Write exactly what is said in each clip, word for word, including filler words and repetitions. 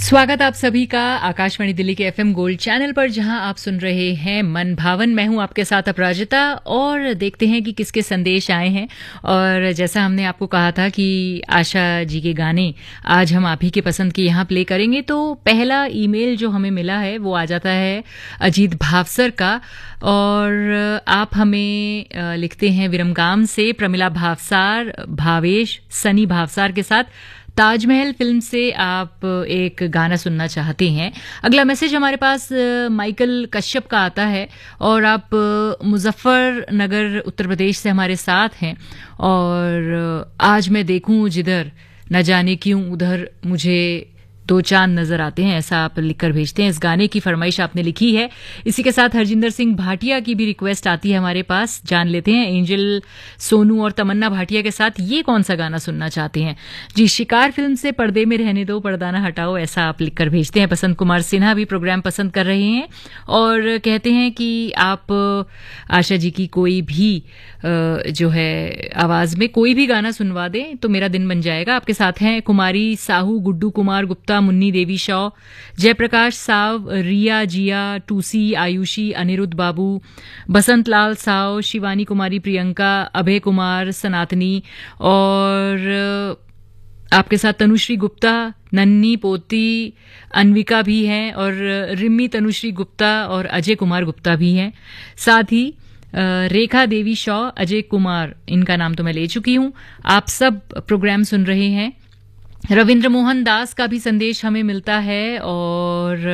स्वागत आप सभी का आकाशवाणी दिल्ली के एफएम गोल्ड चैनल पर, जहां आप सुन रहे हैं मन भावन। मैं हूं आपके साथ अपराजिता और देखते हैं कि किसके संदेश आए हैं। और जैसा हमने आपको कहा था कि आशा जी के गाने आज हम आप ही के पसंद के यहां प्ले करेंगे, तो पहला ईमेल जो हमें मिला है वो आ जाता है अजीत भावसर का। और आप हमें लिखते हैं विरमगाम से, प्रमिला भावसार, भावेश, सनी भावसार के साथ ताजमहल फिल्म से आप एक गाना सुनना चाहते हैं। अगला मैसेज हमारे पास माइकल कश्यप का आता है और आप मुजफ्फरनगर उत्तर प्रदेश से हमारे साथ हैं। और आज मैं देखूं जिधर न जाने क्यों उधर मुझे दो चांद नजर आते हैं, ऐसा आप लिखकर भेजते हैं। इस गाने की फरमाइश आपने लिखी है। इसी के साथ हरजिंदर सिंह भाटिया की भी रिक्वेस्ट आती है हमारे पास। जान लेते हैं एंजल सोनू और तमन्ना भाटिया के साथ ये कौन सा गाना सुनना चाहते हैं। जी, शिकार फिल्म से पर्दे में रहने दो पर्दा ना हटाओ, ऐसा आप लिखकर भेजते हैं। बसंत कुमार सिन्हा भी प्रोग्राम पसंद कर रहे हैं और कहते हैं कि आप आशा जी की कोई भी जो है आवाज में कोई भी गाना सुनवा दें तो मेरा दिन बन जाएगा। आपके साथ हैं कुमारी साहू, गुड्डू कुमार गुप्ता, मुन्नी देवी शॉ, जयप्रकाश साव, रिया जिया, टूसी, आयुषी, अनिरुद्ध बाबू, बसंत लाल साव, शिवानी कुमारी, प्रियंका, अभय कुमार, सनातनी और आपके साथ तनुश्री गुप्ता, नन्नी पोती अनविका भी हैं और रिम्मी तनुश्री गुप्ता और अजय कुमार गुप्ता भी हैं। साथ ही रेखा देवी शॉ, अजय कुमार, इनका नाम तो मैं ले चुकी हूं। आप सब प्रोग्राम सुन रहे हैं। रविंद्र मोहन दास का भी संदेश हमें मिलता है और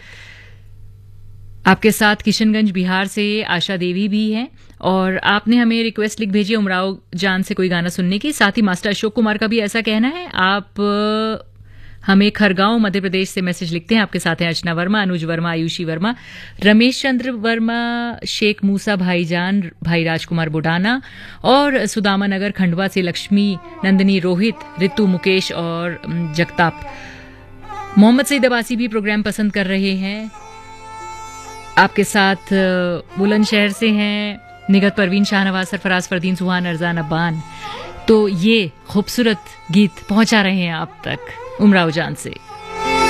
आपके साथ किशनगंज बिहार से आशा देवी भी हैं। और आपने हमें रिक्वेस्ट लिख भेजी उमराव जान से कोई गाना सुनने की। साथ ही मास्टर अशोक कुमार का भी ऐसा कहना है। आप हमें खरगांव मध्य प्रदेश से मैसेज लिखते हैं। आपके साथ हैं अर्चना वर्मा, अनुज वर्मा, आयुषी वर्मा, रमेश चंद्र वर्मा, शेख मूसा भाईजान, भाई राजकुमार बुडाना और सुदामा नगर खंडवा से लक्ष्मी नंदिनी, रोहित, ऋतु, मुकेश और जगताप। मोहम्मद सईद अब्बासी भी प्रोग्राम पसंद कर रहे हैं। आपके साथ बुलंदशहर से हैं निगत, परवीन, शाहनवाज, सरफराज, फरदीन, सुहान, अरजान, अब्बान। तो ये खूबसूरत गीत पहुंचा रहे हैं आप तक उमराव जान से।